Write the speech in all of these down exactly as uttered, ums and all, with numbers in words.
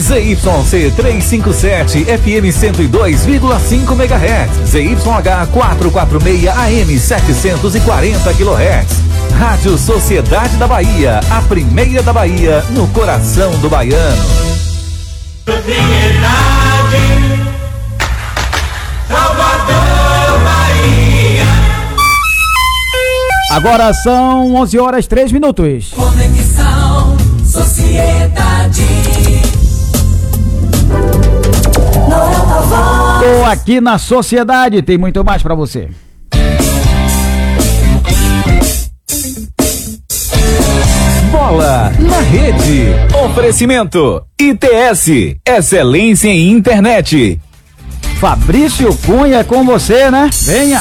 Z Y C trezentos e cinquenta e sete, F M cento e dois vírgula cinco megahertz, Z Y H quatrocentos e quarenta e seis, A M setecentos e quarenta quilohertz. Rádio Sociedade da Bahia, a primeira da Bahia, no coração do baiano. Propriedade, Salvador, Bahia. Agora são onze horas e três minutos. Conexão Sociedade. Tô aqui na Sociedade, tem muito mais pra você. Bola na Rede. Oferecimento I T S, excelência em internet. Fabrício Cunha é com você, né? Venha.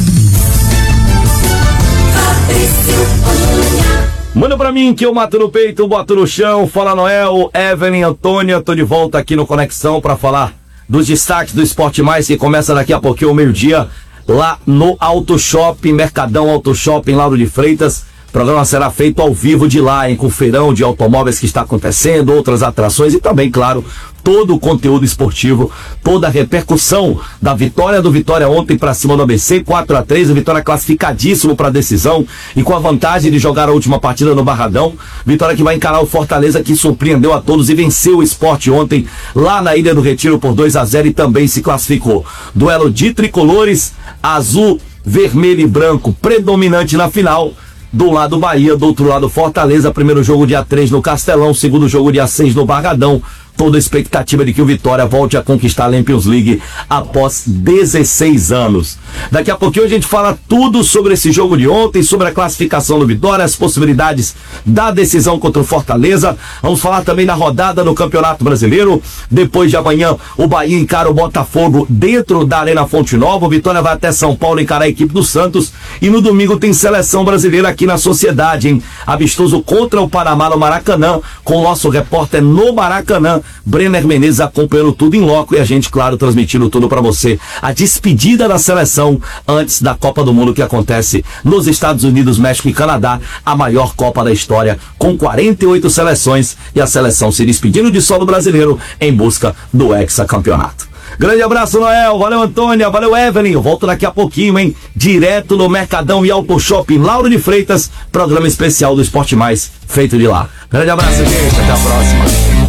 Fabrício Cunha. Manda pra mim que eu mato no peito, boto no chão. Fala Noel, Evelyn, Antônia, tô de volta aqui no Conexão pra falar dos destaques do Esporte Mais, que começa daqui a pouquinho, ao meio-dia, lá no Auto Shopping, Mercadão Auto Shopping, Lauro de Freitas. O programa será feito ao vivo de lá, hein, com o feirão de automóveis que está acontecendo, outras atrações e também, claro, todo o conteúdo esportivo, toda a repercussão da vitória do Vitória ontem para cima do A B C, quatro a três, o Vitória classificadíssimo para a decisão e com a vantagem de jogar a última partida no Barradão. Vitória que vai encarar o Fortaleza, que surpreendeu a todos e venceu o Sport ontem lá na Ilha do Retiro por dois a zero e também se classificou. Duelo de tricolores, azul, vermelho e branco predominante na final. Do lado Bahia, do outro lado Fortaleza. Primeiro jogo dia três no Castelão, segundo jogo dia seis no Barradão. Toda a expectativa de que o Vitória volte a conquistar a Champions League após dezesseis anos. Daqui a pouquinho a gente fala tudo sobre esse jogo de ontem, sobre a classificação do Vitória, as possibilidades da decisão contra o Fortaleza. Vamos falar também da rodada no Campeonato Brasileiro. Depois de amanhã, o Bahia encara o Botafogo dentro da Arena Fonte Nova. O Vitória vai até São Paulo encarar a equipe do Santos. E no domingo tem seleção brasileira aqui na Sociedade, hein? Amistoso contra o Panamá no Maracanã, com o nosso repórter no Maracanã, Brenner Menezes, acompanhando tudo em loco e a gente, claro, transmitindo tudo pra você. A despedida da seleção antes da Copa do Mundo que acontece nos Estados Unidos, México e Canadá, a maior Copa da história, com quarenta e oito seleções e a seleção se despedindo de solo brasileiro em busca do hexacampeonato. Grande abraço, Noel. Valeu, Antônia. Valeu, Evelyn. Eu volto daqui a pouquinho, hein? Direto no Mercadão e Auto Shopping Lauro de Freitas, programa especial do Esporte Mais, feito de lá. Grande abraço, gente. Até a próxima.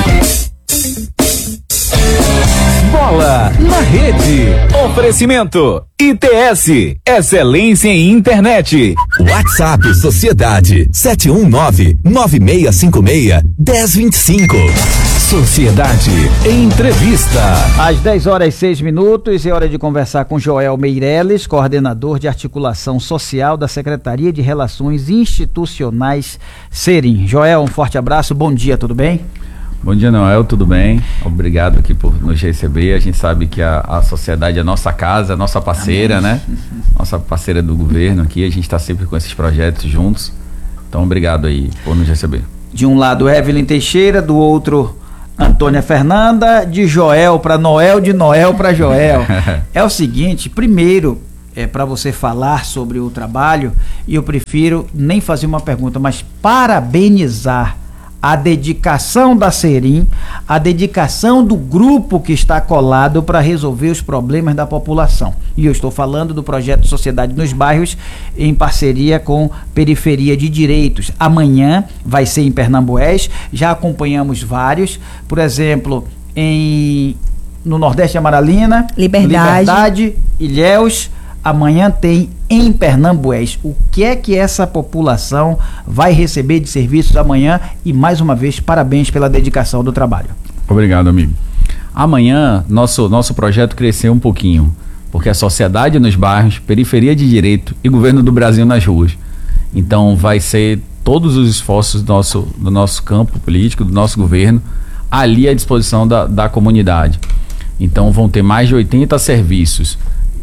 Bola na Rede. Oferecimento I T S, excelência em internet. WhatsApp Sociedade sete um nove, nove seis cinco seis, um zero dois cinco. Sociedade Entrevista. Às dez horas e seis minutos, é hora de conversar com Joel Meireles, coordenador de articulação social da Secretaria de Relações Institucionais Serim. Joel, um forte abraço, bom dia, tudo bem? Bom dia, Noel, tudo bem? Obrigado aqui por nos receber. A gente sabe que a, a sociedade é nossa casa, nossa parceira, Amém. né? Nossa parceira do governo aqui. A gente está sempre com esses projetos juntos. Então, obrigado aí por nos receber. De um lado, Evelyn Teixeira, do outro, Antônia Fernanda, de Joel para Noel, de Noel para Joel. É o seguinte, primeiro, é para você falar sobre o trabalho, e eu prefiro nem fazer uma pergunta, mas parabenizar a dedicação da Serim, a dedicação do grupo que está colado para resolver os problemas da população. E eu estou falando do projeto Sociedade nos Bairros, em parceria com Periferia de Direitos. Amanhã vai ser em Pernambués, já acompanhamos vários, por exemplo, em, no Nordeste de Amaralina, Liberdade, Liberdade, Ilhéus. Amanhã tem em Pernambués. O que é que essa população vai receber de serviços amanhã? E mais uma vez, parabéns pela dedicação do trabalho. Obrigado, amigo. Amanhã, nosso, nosso projeto cresceu um pouquinho, porque a Sociedade nos Bairros, Periferia de Direito e Governo do Brasil nas ruas. Então vai ser todos os esforços do nosso, do nosso campo político, do nosso governo, ali à disposição da, da comunidade. Então vão ter mais de oitenta serviços.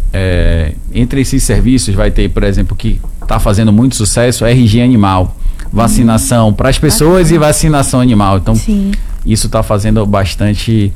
É, entre esses serviços vai ter, por exemplo, que está fazendo muito sucesso, R G animal, vacinação para as pessoas e vacinação animal. Então, Sim. isso está fazendo bastante,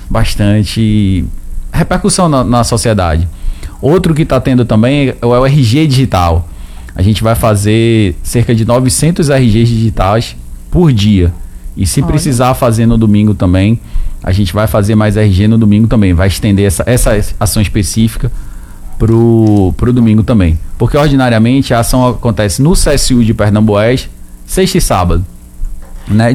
bastante repercussão na, na sociedade. Outro que está tendo também é o R G digital. A gente vai fazer cerca de novecentos R Gs digitais por dia. E se Olha. precisar fazer no domingo também, a gente vai fazer mais R G no domingo também. Vai estender essa, essa ação específica pro, pro domingo também. Porque ordinariamente a ação acontece no C S U de Pernambués, sexta e sábado, né?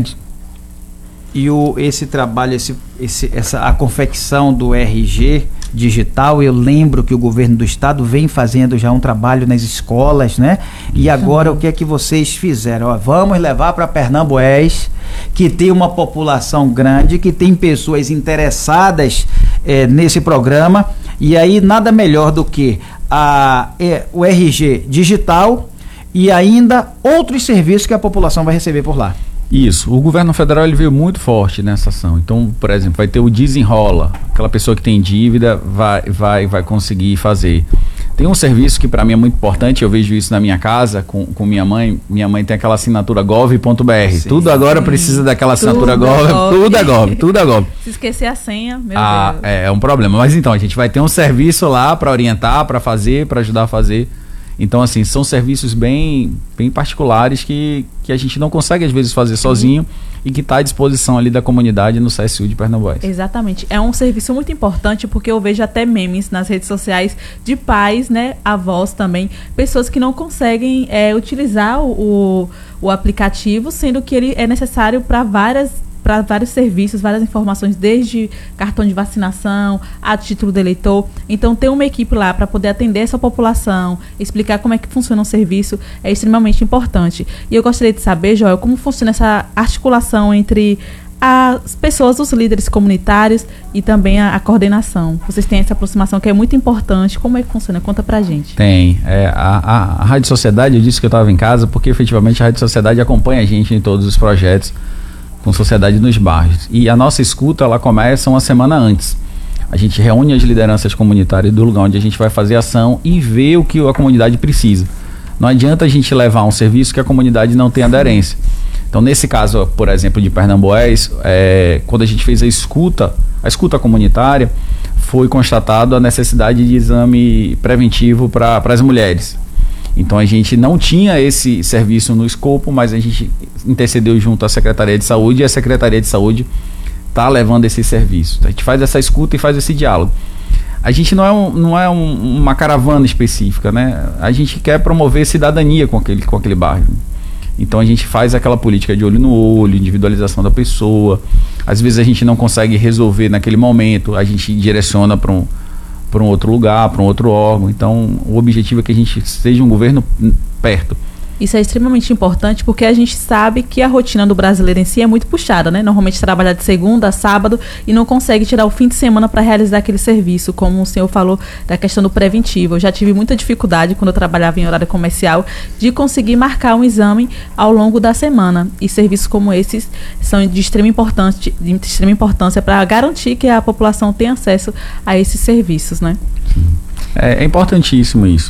E o, esse trabalho, esse, esse, essa, a confecção do R G digital, eu lembro que o governo do estado vem fazendo já um trabalho nas escolas, né? E agora o que é que vocês fizeram? Ó, vamos levar para Pernambués, que tem uma população grande, que tem pessoas interessadas eh, nesse programa, e aí nada melhor do que a, eh, o R G digital e ainda outros serviços que a população vai receber por lá. Isso, o governo federal ele veio muito forte nessa ação. Então, por exemplo, vai ter o desenrola, aquela pessoa que tem dívida vai, vai, vai conseguir fazer. Tem um serviço que para mim é muito importante, eu vejo isso na minha casa com, com minha mãe. Minha mãe tem aquela assinatura gov ponto br. Tudo agora precisa daquela assinatura Tudo gov, gov. tudo é gov, tudo é gov. Se esquecer a senha, meu Ah, Deus. é, é um problema. Mas então, a gente vai ter um serviço lá para orientar, para fazer, para ajudar a fazer. Então, assim, são serviços bem, bem particulares que, que a gente não consegue, às vezes, fazer sozinho e que está à disposição ali da comunidade no C S U de Pernambués. Exatamente. É um serviço muito importante porque eu vejo até memes nas redes sociais de pais, né, avós também, pessoas que não conseguem é, utilizar o, o aplicativo, sendo que ele é necessário para várias para vários serviços, várias informações, desde cartão de vacinação, a título de eleitor. Então, ter uma equipe lá para poder atender essa população, explicar como é que funciona o serviço, é extremamente importante. E eu gostaria de saber, Joel, como funciona essa articulação entre as pessoas, os líderes comunitários e também a, a coordenação. Vocês têm essa aproximação que é muito importante. Como é que funciona? Conta pra gente. Tem. É, a, a, a Rádio Sociedade, eu disse que eu estava em casa porque efetivamente a Rádio Sociedade acompanha a gente em todos os projetos com Sociedade nos bairros. E a nossa escuta, ela começa uma semana antes. A gente reúne as lideranças comunitárias do lugar onde a gente vai fazer ação e vê o que a comunidade precisa. Não adianta a gente levar um serviço que a comunidade não tem aderência. Então, nesse caso, por exemplo, de Pernambués, é, quando a gente fez a escuta, a escuta comunitária, foi constatado a necessidade de exame preventivo para as mulheres. Então, a gente não tinha esse serviço no escopo, mas a gente intercedeu junto à Secretaria de Saúde e a Secretaria de Saúde está levando esse serviço. A gente faz essa escuta e faz esse diálogo. A gente não é, um, não é um, uma caravana específica, né? A gente quer promover cidadania com aquele, com aquele bairro. Então, a gente faz aquela política de olho no olho, individualização da pessoa. Às vezes, a gente não consegue resolver naquele momento, a gente direciona para um para um outro lugar, para um outro órgão. Então, o objetivo é que a gente seja um governo perto. Isso é extremamente importante porque a gente sabe que a rotina do brasileiro em si é muito puxada, né? Normalmente trabalha de segunda a sábado e não consegue tirar o fim de semana para realizar aquele serviço, como o senhor falou da questão do preventivo. Eu já tive muita dificuldade quando eu trabalhava em horário comercial de conseguir marcar um exame ao longo da semana. E serviços como esses são de extrema importância, de extrema importância para garantir que a população tenha acesso a esses serviços, né? É, é importantíssimo isso.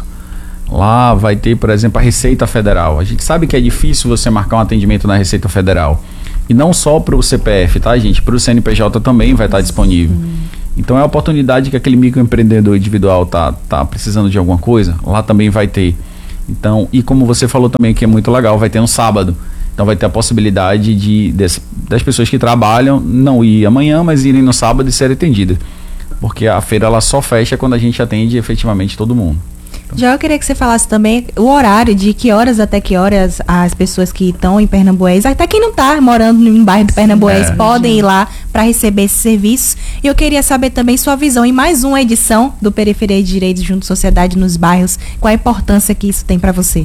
Lá vai ter, por exemplo, a Receita Federal. A gente sabe que é difícil você marcar um atendimento na Receita Federal. E não só para o C P F, tá, gente? Para o C N P J também vai estar disponível. Hum. Então é a oportunidade que aquele microempreendedor individual tá, tá precisando de alguma coisa, lá também vai ter. Então, e como você falou também, que é muito legal, vai ter um sábado. Então vai ter a possibilidade de, de das pessoas que trabalham não ir amanhã, mas irem no sábado e serem atendidas. Porque a feira ela só fecha quando a gente atende efetivamente todo mundo. Já eu queria que você falasse também o horário, de que horas até que horas as pessoas que estão em Pernambués, até quem não está morando em bairro de Pernambués, é. podem ir lá para receber esse serviço. E eu queria saber também sua visão em mais uma edição do Periferia de Direitos junto à Sociedade nos bairros. Qual a importância que isso tem para você?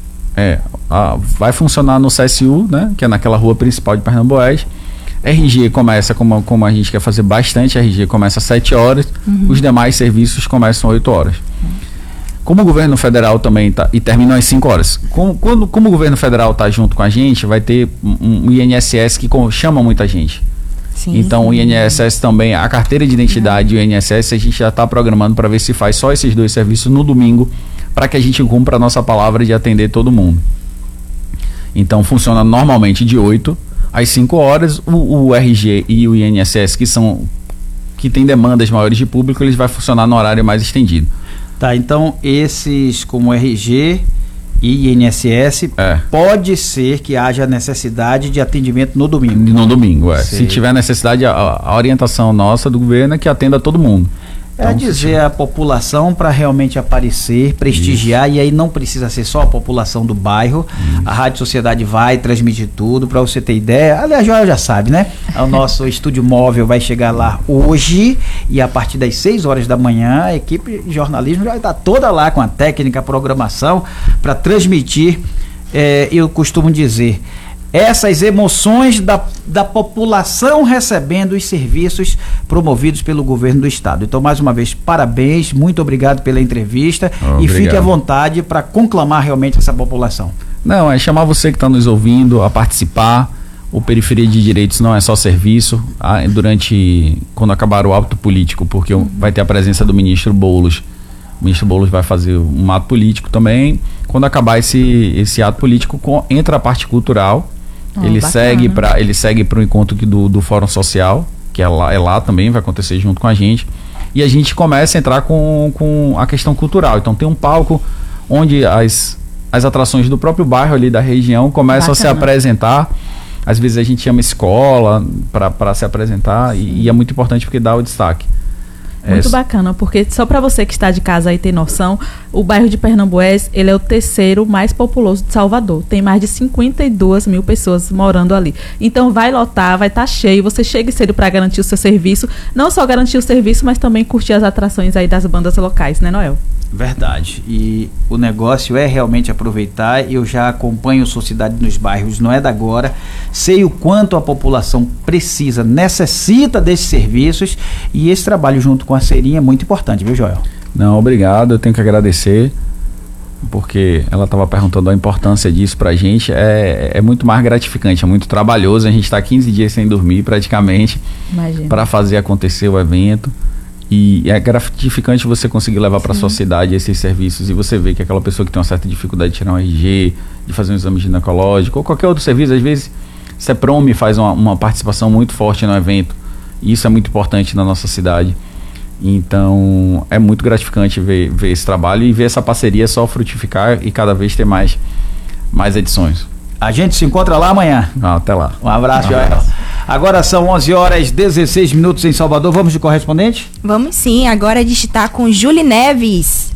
É, a, vai funcionar no C S U, né, que é naquela rua principal de Pernambués. R G começa, como, como a gente quer fazer bastante, R G começa às sete horas, uhum. Os demais serviços começam às oito horas. Como o governo federal também está, e termina às cinco horas, como, quando, como o governo federal está junto com a gente, vai ter um, um I N S S que com, chama muita gente. Sim, então sim. O I N S S também, a carteira de identidade e o I N S S, a gente já está programando para ver se faz só esses dois serviços no domingo, para que a gente cumpra a nossa palavra de atender todo mundo. Então funciona normalmente de oito às cinco horas, o, o R G e o I N S S, que são que tem demandas maiores de público, eles vai funcionar no horário mais estendido. Tá, então esses como R G e I N S S, É. pode ser que haja necessidade de atendimento no domingo. No domingo, é. Sei. Se tiver necessidade, a, a orientação nossa do governo é que atenda todo mundo. É Então, dizer a população para realmente aparecer, prestigiar, e aí não precisa ser só a população do bairro. A Rádio Sociedade vai transmitir tudo, para você ter ideia. Aliás, Joel já sabe, né? O nosso estúdio móvel vai chegar lá hoje, e a partir das seis horas da manhã, a equipe de jornalismo já vai estar toda lá com a técnica, a programação, para transmitir, é, eu costumo dizer, essas emoções da, da população recebendo os serviços promovidos pelo governo do estado. Então, mais uma vez, parabéns, muito obrigado pela entrevista. Obrigado. E fique à vontade para conclamar realmente essa população. Não, é chamar você que está nos ouvindo a participar. O Periferia de Direitos não é só serviço. Ah, durante, quando acabar o ato político, porque vai ter a presença do ministro Boulos. O ministro Boulos vai fazer um ato político também. Quando acabar esse, esse ato político, com, entra a parte cultural. Oh, ele, bacana. segue pra, ele segue para o encontro do, do Fórum Social, que é lá, é lá também, vai acontecer junto com a gente. E a gente começa a entrar com, com a questão cultural. Então tem um palco onde as, as atrações do próprio bairro ali da região começam Bacana. a se apresentar. Às vezes a gente chama escola para se apresentar e, e é muito importante porque dá o destaque. Muito É, bacana, porque só para você que está de casa aí ter noção, o bairro de Pernambués, ele é o terceiro mais populoso de Salvador. Tem mais de cinquenta e duas mil pessoas morando ali. Então vai lotar, vai estar cheio, você chega cedo para garantir o seu serviço. Não só garantir o serviço, mas também curtir as atrações aí das bandas locais, né, Noel? Verdade. E o negócio é realmente aproveitar. Eu já acompanho Sociedade nos bairros, não é da agora. Sei o quanto a população precisa, necessita desses serviços, e esse trabalho junto com a Serinha é muito importante, viu, Joel? Não, obrigado, eu tenho que agradecer, porque ela estava perguntando a importância disso pra gente. É, é muito mais gratificante, é muito trabalhoso. A gente está quinze dias sem dormir praticamente Imagina. para fazer acontecer o evento. E é gratificante você conseguir levar para a sociedade esses serviços, e você vê que aquela pessoa que tem uma certa dificuldade de tirar um R G, de fazer um exame ginecológico ou qualquer outro serviço, às vezes CEPROME faz uma, uma participação muito forte no evento, e isso é muito importante na nossa cidade. Então é muito gratificante ver, ver esse trabalho e ver essa parceria só frutificar e cada vez ter mais, mais edições. A gente se encontra lá amanhã. Ah, até lá. Um abraço, Um Joel. abraço. Agora são onze horas e dezesseis minutos em Salvador. Vamos de correspondente? Vamos sim, agora a gente está com Julie Neves.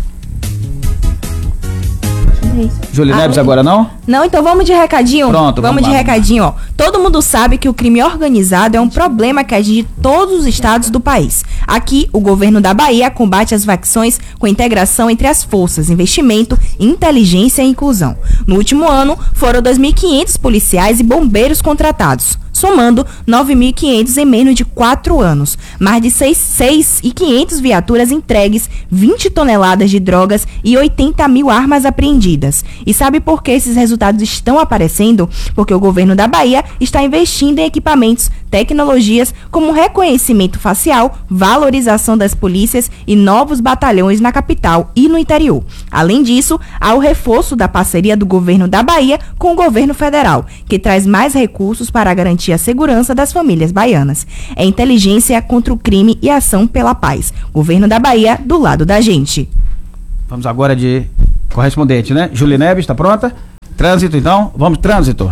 Júlio Ah, Neves oi. agora não? Não, então vamos de recadinho. Pronto, vamos vamos de lá, recadinho, ó. Todo mundo sabe que o crime organizado é um problema que atinge todos os estados do país. Aqui, o governo da Bahia combate as facções com integração entre as forças, investimento, inteligência e inclusão. No último ano, foram dois mil e quinhentos policiais e bombeiros contratados, somando nove mil e quinhentos em menos de quatro anos. Mais de seis mil e quinhentas viaturas entregues, vinte toneladas de drogas e oitenta mil armas apreendidas. E sabe por que esses resultados estão aparecendo? Porque o governo da Bahia está investindo em equipamentos, tecnologias como reconhecimento facial, valorização das polícias e novos batalhões na capital e no interior. Além disso, há o reforço da parceria do governo da Bahia com o governo federal, que traz mais recursos para garantir a segurança das famílias baianas. É inteligência contra o crime e ação pela paz. Governo da Bahia, do lado da gente. Vamos agora de correspondente, né? Júlio Neves, está pronta? Trânsito, então? Vamos, trânsito.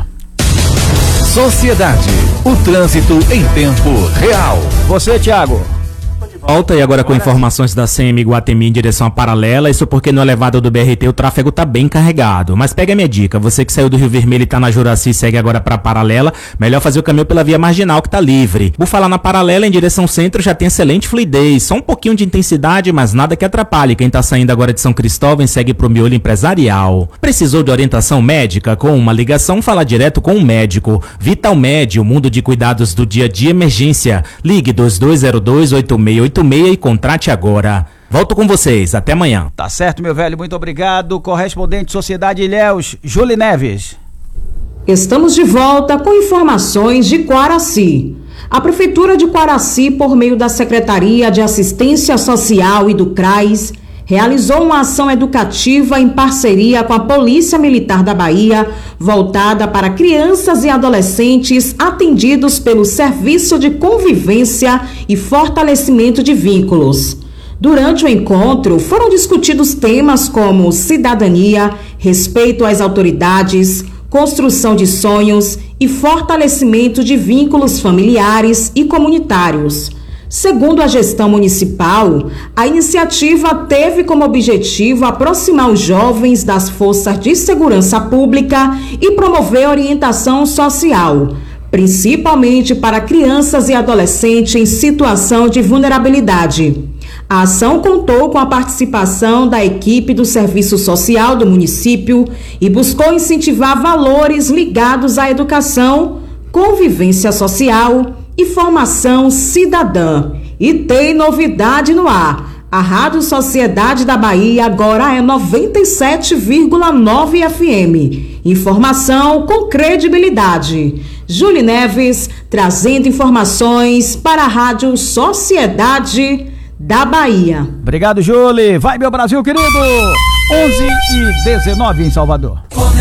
Sociedade. O trânsito em tempo real. Você, Thiago. Volta e agora com informações da C M Guatemi em direção à Paralela, isso porque no elevado do B R T o tráfego tá bem carregado. Mas pega a minha dica, você que saiu do Rio Vermelho e tá na Juraci e segue agora pra Paralela, melhor fazer o caminho pela via marginal que tá livre. Por falar na Paralela, em direção centro já tem excelente fluidez, só um pouquinho de intensidade, mas nada que atrapalhe quem tá saindo agora de São Cristóvão e segue pro miolo empresarial. Precisou de orientação médica? Com uma ligação, fala direto com um médico. Vital Med, o mundo de cuidados do dia a dia emergência. Ligue dois dois zero dois, oito seis oito seis e contrate agora. Volto com vocês, até amanhã. Tá certo, meu velho, muito obrigado. Correspondente Sociedade Ilhéus, Júlio Neves. Estamos de volta com informações de Quaraci. A Prefeitura de Quaraci, por meio da Secretaria de Assistência Social e do CRAS, realizou uma ação educativa em parceria com a Polícia Militar da Bahia, voltada para crianças e adolescentes atendidos pelo Serviço de Convivência e Fortalecimento de Vínculos. Durante o encontro, foram discutidos temas como cidadania, respeito às autoridades, construção de sonhos e fortalecimento de vínculos familiares e comunitários. Segundo a gestão municipal, a iniciativa teve como objetivo aproximar os jovens das forças de segurança pública e promover orientação social, principalmente para crianças e adolescentes em situação de vulnerabilidade. A ação contou com a participação da equipe do Serviço Social do município e buscou incentivar valores ligados à educação, convivência social e formação cidadã. E tem novidade no ar. A Rádio Sociedade da Bahia agora é noventa e sete vírgula nove F M. Informação com credibilidade. Júlia Neves trazendo informações para a Rádio Sociedade da Bahia. Obrigado, Júlia. Vai, meu Brasil querido. onze e dezenove em Salvador.